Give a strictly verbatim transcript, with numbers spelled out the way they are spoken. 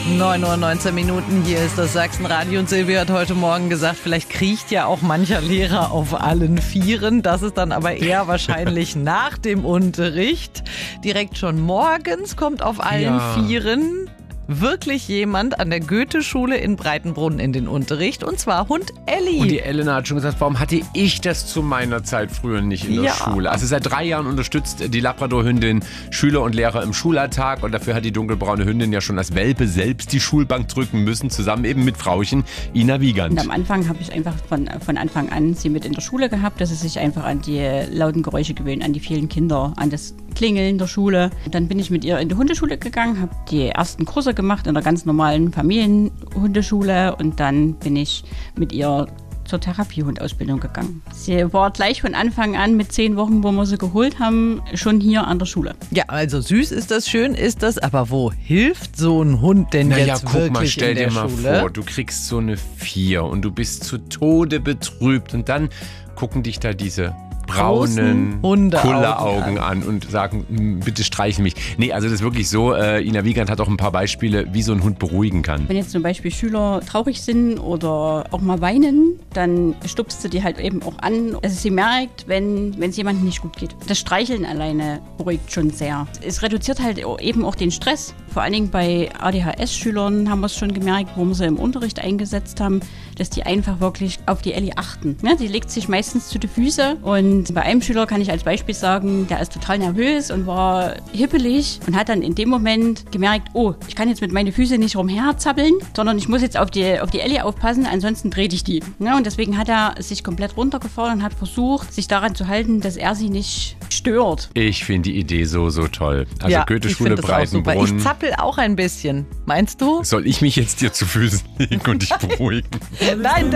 neun Uhr neunzehn Minuten, hier ist das Sachsenradio und Silvia hat heute Morgen gesagt, vielleicht kriecht ja auch mancher Lehrer auf allen Vieren. Das ist dann aber eher wahrscheinlich nach dem Unterricht. Direkt schon morgens kommt auf allen Ja. Vieren wirklich jemand an der Goethe-Schule in Breitenbrunn in den Unterricht, und zwar Hund Elli. Und die Elena hat schon gesagt, warum hatte ich das zu meiner Zeit früher nicht in der Ja. Schule? Also seit drei Jahren unterstützt die Labrador-Hündin Schüler und Lehrer im Schulalltag und dafür hat die dunkelbraune Hündin ja schon als Welpe selbst die Schulbank drücken müssen, zusammen eben mit Frauchen Ina Wiegand. Und am Anfang habe ich einfach von, von Anfang an sie mit in der Schule gehabt, dass sie sich einfach an die lauten Geräusche gewöhnen, an die vielen Kinder, an das Klingeln der Schule. Dann bin ich mit ihr in die Hundeschule gegangen, habe die ersten Kurse gemacht in der ganz normalen Familienhundeschule und dann bin ich mit ihr zur Therapiehundausbildung gegangen. Sie war gleich von Anfang an mit zehn Wochen, wo wir sie geholt haben, schon hier an der Schule. Ja, also süß ist das, schön ist das, aber wo hilft so ein Hund denn Naja, jetzt guck wirklich mal, stell in der dir mal Schule? vor, du kriegst so eine Vier und du bist zu Tode betrübt und dann gucken dich da diese braunen Großen Hundeaugen Kulleraugen an und sagen, "M, bitte streichen mich." Nee, also das ist wirklich so, äh, Ina Wiegand hat auch ein paar Beispiele, wie so ein Hund beruhigen kann. Wenn jetzt zum Beispiel Schüler traurig sind oder auch mal weinen, dann stupst du die halt eben auch an. Also sie merkt, wenn wenn es jemandem nicht gut geht. Das Streicheln alleine beruhigt schon sehr. Es reduziert halt eben auch den Stress. Vor allen Dingen bei A D H S-Schülern haben wir es schon gemerkt, wo wir sie im Unterricht eingesetzt haben, dass die einfach wirklich auf die Elli achten. Ja, die legt sich meistens zu den Füßen und bei einem Schüler kann ich als Beispiel sagen, der ist total nervös und war hippelig und hat dann in dem Moment gemerkt, oh, ich kann jetzt mit meinen Füßen nicht rumherzappeln, sondern ich muss jetzt auf die, auf die Elli aufpassen, ansonsten drehe ich die. Ja, und deswegen hat er sich komplett runtergefahren und hat versucht, sich daran zu halten, dass er sie nicht stört. Ich finde die Idee so, so toll. Also ja, Goethe-Schule ich find das auch super. Ich Breitenbrunn. zappel auch ein bisschen. Meinst du? Soll ich mich jetzt dir zu Füßen legen und dich beruhigen? Nein,